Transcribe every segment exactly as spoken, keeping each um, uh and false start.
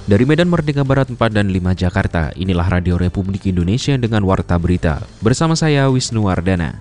Dari Medan Merdeka Barat empat dan lima Jakarta, inilah Radio Republik Indonesia dengan Warta Berita. Bersama saya Wisnu Wardana.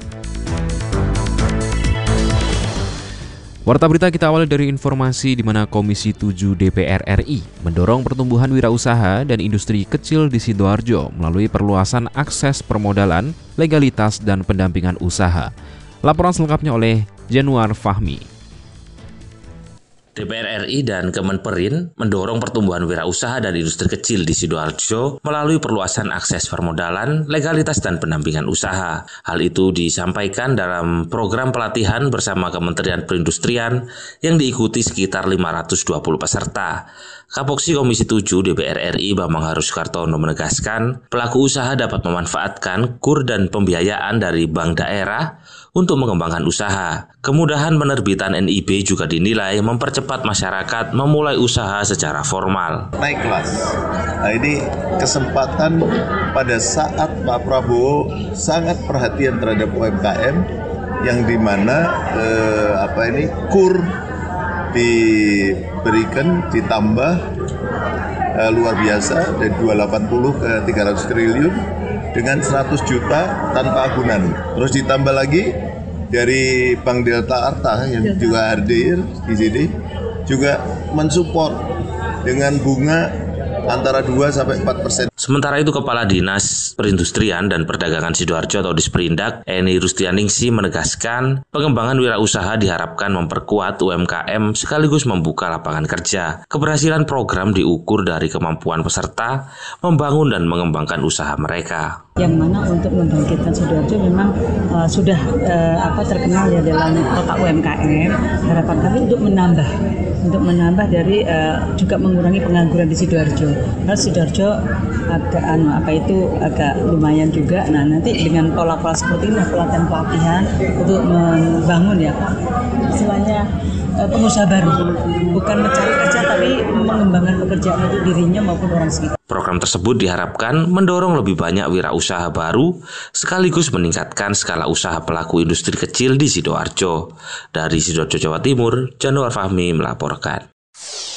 Warta Berita kita awali dari informasi di mana Komisi tujuh D P R R I mendorong pertumbuhan wirausaha dan industri kecil di Sidoarjo melalui perluasan akses permodalan, legalitas, dan pendampingan usaha. Laporan selengkapnya oleh Januar Fahmi. D P R R I dan Kemenperin mendorong pertumbuhan wirausaha dan industri kecil di Sidoarjo melalui perluasan akses permodalan, legalitas, dan pendampingan usaha. Hal itu disampaikan dalam program pelatihan bersama Kementerian Perindustrian yang diikuti sekitar lima ratus dua puluh peserta. Kapoksi Komisi tujuh D P R R I Bambang Haru Sukartono menegaskan, pelaku usaha dapat memanfaatkan kur dan pembiayaan dari bank daerah untuk mengembangkan usaha. Kemudahan penerbitan N I B juga dinilai mempercepat masyarakat memulai usaha secara formal. Naik kelas. Nah, ini kesempatan pada saat Pak Prabowo sangat perhatian terhadap U M K M yang dimana eh, apa ini kur diberikan ditambah eh, luar biasa dari dua ratus delapan puluh ke tiga ratus triliun dengan seratus juta tanpa agunan. Terus ditambah lagi dari Bank Delta Arta yang Delta. juga hadir di sini juga mensupport dengan bunga antara dua sampai empat persen. Sementara itu, Kepala Dinas Perindustrian dan Perdagangan Sidoarjo atau Disperindak, Eni Rustianingsih menegaskan, pengembangan wirausaha diharapkan memperkuat U M K M sekaligus membuka lapangan kerja. Keberhasilan program diukur dari kemampuan peserta membangun dan mengembangkan usaha mereka. Yang mana untuk membangkitkan Sidoarjo memang uh, sudah uh, apa terkenal ya dalam kota U M K M. Harapan kami untuk menambah, untuk menambah dari uh, juga mengurangi pengangguran di Sidoarjo. Karena Sidoarjo agak anu apa itu agak lumayan juga. Nah nanti dengan pola-pola seperti ini pelatihan-pelatihan untuk membangun ya Pak, istilahnya uh, pengusaha baru, bukan mencari kerja tapi mengembangkan pekerjaan untuk dirinya maupun orang sekitar. Program tersebut diharapkan mendorong lebih banyak wirausaha baru sekaligus meningkatkan skala usaha pelaku industri kecil di Sidoarjo. Dari Sidoarjo, Jawa Timur, Januar Fahmi melaporkan.